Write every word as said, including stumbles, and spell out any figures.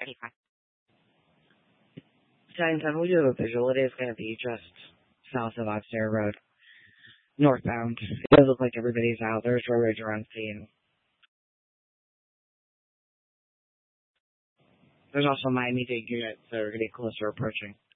Ten ten, we do have a visual. It is going to be just south of Oxford Road, northbound. It does look like everybody's out. There's roads around scene. There's also Miami-Dade units that are getting closer approaching.